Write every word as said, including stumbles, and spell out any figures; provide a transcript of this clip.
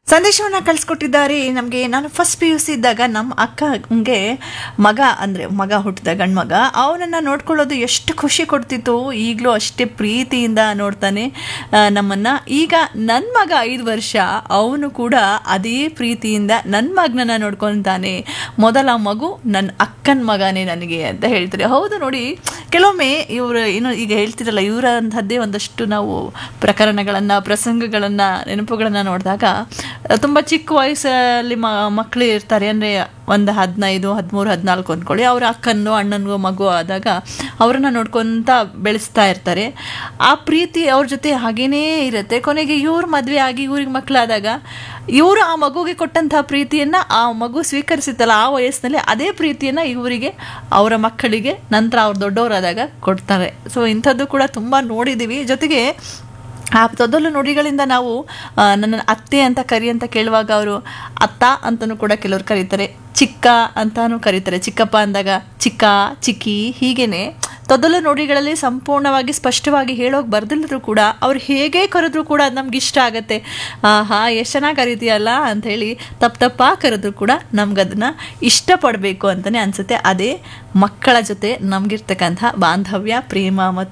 ಸಂದೇಶವನ್ನು ಕಳಿಸ್ಕೊಟ್ಟಿದ್ದಾರೆ ನಮಗೆ. ನಾನು ಫಸ್ಟ್ ಪಿ ಯು ಸಿ ಇದ್ದಾಗ ನಮ್ಮ ಅಕ್ಕಂಗೆ ಮಗ ಅಂದರೆ ಮಗ ಹುಟ್ಟಿದ ಗಂಡು ಮಗ, ಅವನನ್ನು ನೋಡ್ಕೊಳ್ಳೋದು ಎಷ್ಟು ಖುಷಿ ಕೊಡ್ತಿತ್ತು. ಈಗಲೂ ಅಷ್ಟೇ ಪ್ರೀತಿಯಿಂದ ನೋಡ್ತಾನೆ ನಮ್ಮನ್ನು. ಈಗ ನನ್ನ ಮಗ ಐದು ವರ್ಷ, ಅವನು ಕೂಡ ಅದೇ ಪ್ರೀತಿಯಿಂದ ನನ್ನ ಮಗನನ್ನು ನೋಡ್ಕೊತಾನೆ. ಮೊದಲ ಮಗು ನನ್ನ ಅಕ್ಕನ ಮಗನೇ ನನಗೆ ಅಂತ ಹೇಳ್ತಾರೆ. ಹೌದು ನೋಡಿ, ಕೆಲವೊಮ್ಮೆ ಇವರು ಏನು ಈಗ ಹೇಳ್ತಿರಲ್ಲ, ಇವರ ಅಂತಹದ್ದೇ ಒಂದಷ್ಟು ನಾವು ಪ್ರಕರಣಗಳನ್ನು, ಪ್ರಸಂಗಗಳನ್ನು, ನೆನಪುಗಳನ್ನು ನೋಡಿದಾಗ ತುಂಬ ಚಿಕ್ಕ ವಯಸ್ಸಲ್ಲಿ ಮ ಮಕ್ಕಳು ಇರ್ತಾರೆ. ಅಂದರೆ ಒಂದು ಹದಿನೈದು ಹದಿಮೂರು ಹದಿನಾಲ್ಕು ಅಂದ್ಕೊಳ್ಳಿ, ಅವರ ಅಕ್ಕನೋ ಅಣ್ಣನಿಗೋ ಮಗು ಆದಾಗ ಅವರನ್ನು ನೋಡ್ಕೊತ ಬೆಳೆಸ್ತಾ ಇರ್ತಾರೆ. ಆ ಪ್ರೀತಿ ಅವ್ರ ಜೊತೆ ಹಾಗೇ ಇರುತ್ತೆ. ಕೊನೆಗೆ ಇವ್ರ ಮದುವೆ ಆಗಿ ಇವ್ರಿಗೆ ಮಕ್ಕಳಾದಾಗ ಇವರು ಆ ಮಗುಗೆ ಕೊಟ್ಟಂತಹ ಪ್ರೀತಿಯನ್ನು ಆ ಮಗು ಸ್ವೀಕರಿಸುತ್ತಲ್ಲ ಆ ವಯಸ್ಸಿನಲ್ಲಿ, ಅದೇ ಪ್ರೀತಿಯನ್ನು ಇವರಿಗೆ ಅವರ ಮಕ್ಕಳಿಗೆ ನಂತರ ಅವ್ರು ದೊಡ್ಡವರಾದಾಗ ಕೊಡ್ತಾರೆ. ಸೊ ಇಂಥದ್ದು ಕೂಡ ತುಂಬ ನೋಡಿದ್ದೀವಿ. ಜೊತೆಗೆ ಆ ತೊದಲು ನುಡಿಗಳಿಂದ ನಾವು ನನ್ನ ಅತ್ತೆ ಅಂತ ಕರಿ ಅಂತ ಕೇಳುವಾಗ ಅವರು ಅತ್ತ ಅಂತಲೂ ಕೂಡ ಕೆಲವರು ಕರೀತಾರೆ, ಚಿಕ್ಕ ಅಂತಾನೂ ಕರೀತಾರೆ. ಚಿಕ್ಕಪ್ಪ ಅಂದಾಗ ಚಿಕ್ಕ, ಚಿಕ್ಕಿ, ಹೀಗೇನೆ ತೊದಲು ನುಡಿಗಳಲ್ಲಿ ಸಂಪೂರ್ಣವಾಗಿ ಸ್ಪಷ್ಟವಾಗಿ ಹೇಳೋಕೆ ಬರ್ದಿಲ್ಲರೂ ಕೂಡ ಅವ್ರು ಹೇಗೆ ಕರೆದ್ರೂ ಕೂಡ ಅದು ನಮ್ಗೆ ಇಷ್ಟ ಆಗುತ್ತೆ. ಆಹಾ ಎಷ್ಟು ಚೆನ್ನಾಗಿ ಕರಿತೀಯಲ್ಲ ಅಂಥೇಳಿ ತಪ್ಪು ತಪ್ಪಾ ಕರೆದ್ರೂ ಕೂಡ ನಮ್ಗದನ್ನು ಇಷ್ಟಪಡಬೇಕು ಅಂತಲೇ ಅನಿಸುತ್ತೆ. ಅದೇ ಮಕ್ಕಳ ಜೊತೆ ನಮಗಿರ್ತಕ್ಕಂಥ ಬಾಂಧವ್ಯ, ಪ್ರೇಮ ಮತ್ತು